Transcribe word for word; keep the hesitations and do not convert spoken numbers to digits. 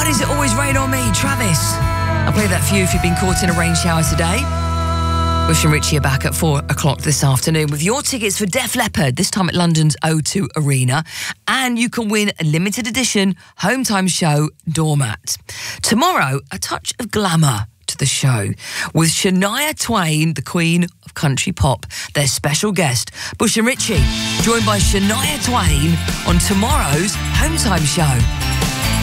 Why does it always rain on me? Travis. I'll play that for you if you've been caught in a rain shower today. Bush and Richie are back at four o'clock this afternoon with your tickets for Def Leppard, this time at London's O two Arena. And you can win a limited edition Home Time Show doormat. Tomorrow, a touch of glamour to the show with Shania Twain, the queen of country pop, their special guest. Bush and Richie, joined by Shania Twain on tomorrow's Home Time Show.